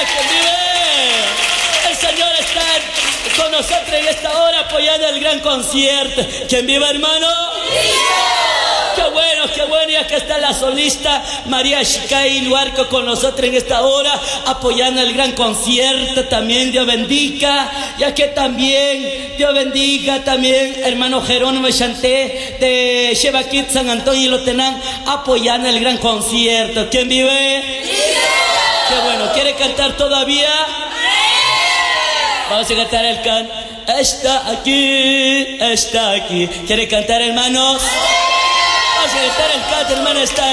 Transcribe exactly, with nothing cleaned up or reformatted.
¿quién vive? El Señor está con nosotros en esta hora apoyando el gran concierto. ¿Quién vive, hermano? Qué bueno, qué bueno, y acá está la solista María Shicay Luarco con nosotros en esta hora, apoyando el gran concierto también. Dios bendiga, ya que también, Dios bendiga también, hermano Jerónimo Chanté de Shebaquit San Antonio y Lotenán, apoyando el gran concierto. ¿Quién vive? Qué bueno, ¿quiere cantar todavía? Vamos a cantar el can. Está aquí, está aquí. ¿Quiere cantar, hermanos? Vamos a cantar el canto, hermano, está